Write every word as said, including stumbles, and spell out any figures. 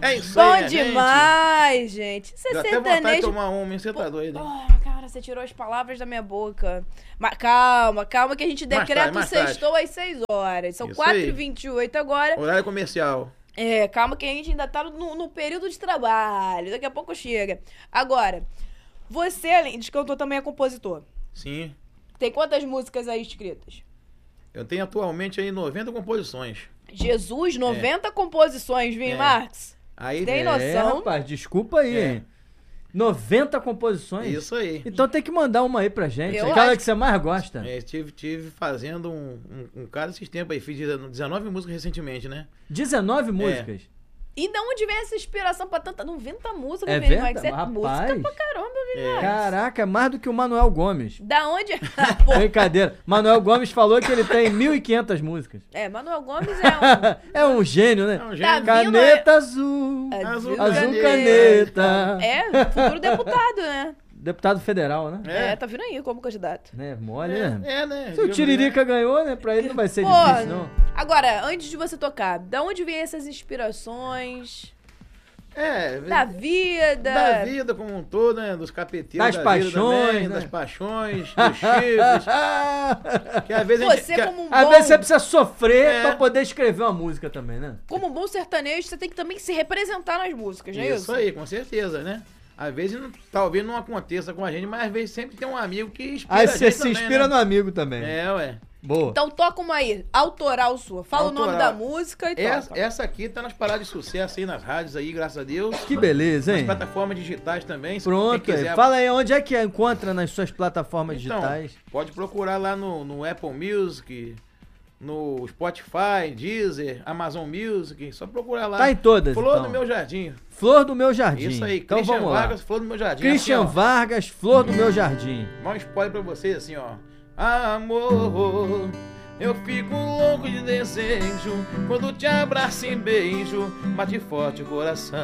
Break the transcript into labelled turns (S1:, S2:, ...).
S1: É isso
S2: Bom
S1: aí,
S2: demais, gente. Você
S1: Deu até vontade de
S2: sertanejo...
S1: tomar uma, você tá doido, hein?
S2: Oh, cara, você tirou as palavras da minha boca. Mas calma, calma que a gente
S1: Mais
S2: decreta
S1: tarde,
S2: o
S1: mais tarde.
S2: sextou às seis horas. São
S1: Isso
S2: quatro
S1: aí.
S2: e vinte e oito agora.
S1: Horário comercial.
S2: É, calma que a gente ainda tá no, no período de trabalho. Daqui a pouco chega. Agora, você, além de cantor, também é compositor.
S1: Sim.
S2: Tem quantas músicas aí escritas?
S1: Eu tenho atualmente aí noventa composições.
S2: Jesus, noventa composições, Vini
S1: É.
S2: Marques.
S1: Aí,
S2: Tem
S1: é,
S2: noção?
S3: É, rapaz, desculpa aí,
S1: É.
S3: hein? noventa composições?
S1: Isso aí.
S3: Então tem que mandar uma aí pra gente.
S2: Eu
S3: Aquela
S2: acho-
S3: que você mais gosta.
S1: É, tive, tive fazendo um, um, um cara esses tempos aí. Fiz dezenove músicas recentemente, né?
S3: dezenove músicas.
S2: E de onde vem essa inspiração pra tanta... noventa músicas,
S3: É
S2: Vini
S3: verdade?
S2: Marques? É
S3: Rapaz.
S2: música pra caramba, Vini
S1: É.
S2: Marques.
S3: Caraca, mais do que o Manuel Gomes.
S2: Da onde... Pô,
S3: Brincadeira. Manuel Gomes falou que ele tem mil e quinhentas músicas.
S2: é, Manuel Gomes é
S3: É um gênio, né?
S1: É um
S2: Tá
S1: gênio.
S2: vindo,
S3: Caneta azul.
S2: um...
S1: Azul
S3: Azul
S1: caneta.
S3: caneta.
S2: É, futuro deputado, né?
S3: Deputado federal, né?
S2: É, tá vindo aí como candidato.
S3: Né? Mole, né?
S1: É, é, né?
S3: Se o Tiririca ganhou, né? Pra ele não vai ser
S2: Pô,
S3: difícil, não.
S2: agora, antes de você tocar, da onde vem essas inspirações?
S1: É,
S2: Da vida?
S1: da vida como um todo, né? Dos capeteiros
S3: Das
S1: da vida
S3: paixões,
S1: também,
S3: né?
S1: das paixões, dos chifres. Que às vezes a gente...
S2: Você,
S1: que-
S2: como um
S3: Às
S2: bom,
S3: vezes você precisa sofrer
S1: É.
S3: pra poder escrever uma música também, né?
S2: como um bom sertanejo, você tem que também se representar nas músicas, não é isso?
S1: Isso aí, com certeza, né? Às vezes, não- talvez não aconteça com a gente, mas às vezes sempre tem um amigo que inspira
S3: Aí
S1: a
S3: você
S1: gente
S3: se
S1: também,
S3: inspira
S1: né?
S3: no amigo também.
S1: É, ué.
S3: Boa.
S2: Então toca uma aí, autoral sua. Fala o nome da
S1: Autoral.
S2: música e
S1: Essa,
S2: toca.
S1: essa aqui tá nas paradas de sucesso aí, nas rádios aí, graças a Deus.
S3: Que beleza,
S1: Nas
S3: hein?
S1: plataformas digitais também. se
S3: Pronto,
S1: quem
S3: aí.
S1: quiser.
S3: Fala aí, onde é que encontra nas suas plataformas
S1: Então,
S3: digitais?
S1: pode procurar lá no, no Apple Music, no Spotify, Deezer, Amazon Music, só procurar lá.
S3: Tá em todas,
S1: Flor
S3: então.
S1: do Meu Jardim.
S3: Flor do Meu Jardim.
S1: Isso aí,
S3: Então
S1: Christian
S3: vamos lá.
S1: Vargas, Flor do Meu Jardim.
S3: Christian
S1: assim, ó,
S3: Vargas, Flor do Meu Jardim.
S1: Dá um spoiler pra vocês assim, ó. Amor, eu fico louco de desejo quando te abraço e beijo, bate forte o coração.